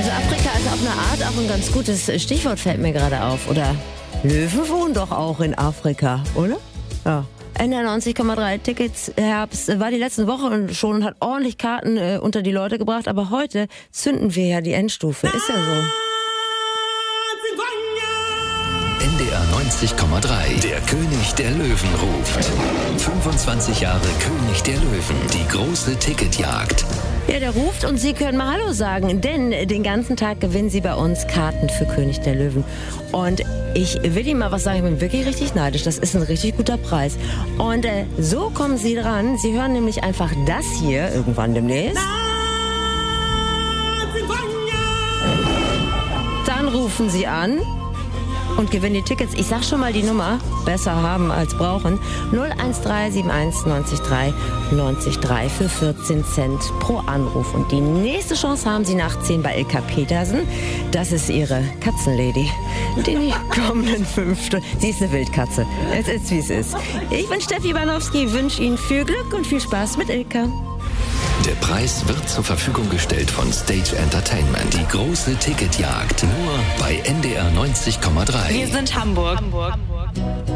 Also Afrika ist auf eine Art auch ein ganz gutes Stichwort, fällt mir gerade auf. Oder Löwen wohnen doch auch in Afrika, oder? Ja. NDR 90,3 Tickets Herbst war die letzten Woche schon und hat ordentlich Karten unter die Leute gebracht. Aber heute zünden wir ja die Endstufe. Ist ja so. NDR 90,3. Der König der Löwen ruft. 25 Jahre König der Löwen. Die große Ticketjagd. Ja, der ruft und Sie können mal Hallo sagen, denn den ganzen Tag gewinnen Sie bei uns Karten für König der Löwen. Und ich will Ihnen mal was sagen, ich bin wirklich richtig neidisch. Das ist ein richtig guter Preis. Und so kommen Sie dran. Sie hören nämlich einfach das hier irgendwann demnächst. Dann rufen Sie an und gewinnen die Tickets. Ich sag schon mal die Nummer, besser haben als brauchen. 01371 93 3 für 14 Cent pro Anruf. Und die nächste Chance haben Sie nach 10 bei Ilka Petersen. Das ist Ihre Katzenlady. Die kommenden 5 Stunden. Sie ist eine Wildkatze. Es ist, wie es ist. Ich bin Steffi Banowski, wünsche Ihnen viel Glück und viel Spaß mit Ilka. Der Preis wird zur Verfügung gestellt von Stage Entertainment. Die große Ticketjagd. Nur bei NDR 90,3. Wir sind Hamburg.